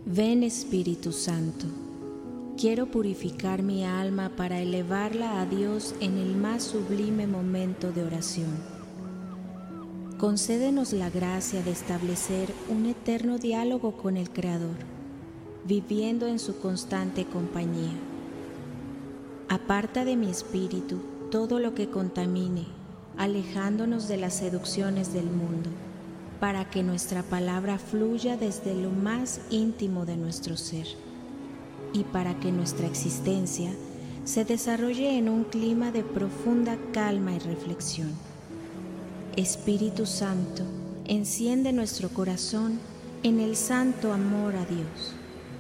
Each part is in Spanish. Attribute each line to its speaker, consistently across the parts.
Speaker 1: Ven Espíritu Santo, quiero purificar mi alma para elevarla a Dios en el más sublime momento de oración. Concédenos la gracia de establecer un eterno diálogo con el Creador, viviendo en su constante compañía. Aparta de mi espíritu todo lo que contamine, alejándonos de las seducciones del mundo, para que nuestra palabra fluya desde lo más íntimo de nuestro ser y para que nuestra existencia se desarrolle en un clima de profunda calma y reflexión. Espíritu Santo, enciende nuestro corazón en el santo amor a Dios.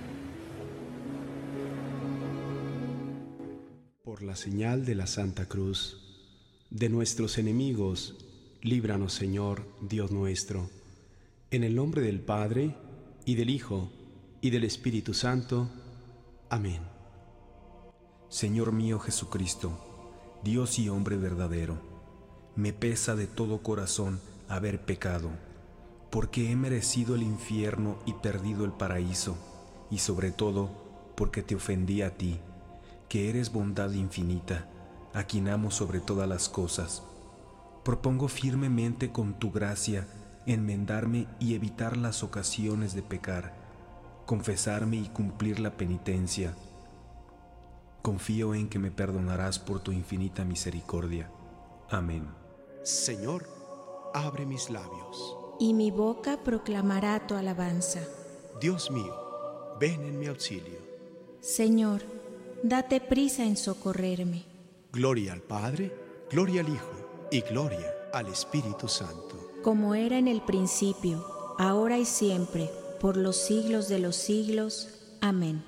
Speaker 2: Por la señal de la Santa Cruz, de nuestros enemigos, líbranos, Señor, Dios nuestro, en el nombre del Padre, y del Hijo, y del Espíritu Santo. Amén.
Speaker 3: Señor mío Jesucristo, Dios y hombre verdadero, me pesa de todo corazón haber pecado, porque he merecido el infierno y perdido el paraíso, y sobre todo porque te ofendí a ti, que eres bondad infinita, a quien amo sobre todas las cosas. Propongo firmemente con tu gracia enmendarme y evitar las ocasiones de pecar, confesarme y cumplir la penitencia. Confío en que me perdonarás por tu infinita misericordia. Amén.
Speaker 2: Señor, abre mis labios.
Speaker 1: Y mi boca proclamará tu alabanza.
Speaker 2: Dios mío, ven en mi auxilio.
Speaker 1: Señor, date prisa en socorrerme.
Speaker 2: Gloria al Padre, gloria al Hijo y gloria al Espíritu Santo.
Speaker 1: Como era en el principio, ahora y siempre, por los siglos de los siglos. Amén.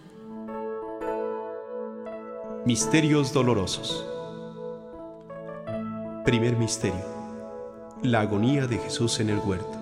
Speaker 2: Misterios dolorosos. Primer misterio: la agonía de Jesús en el huerto.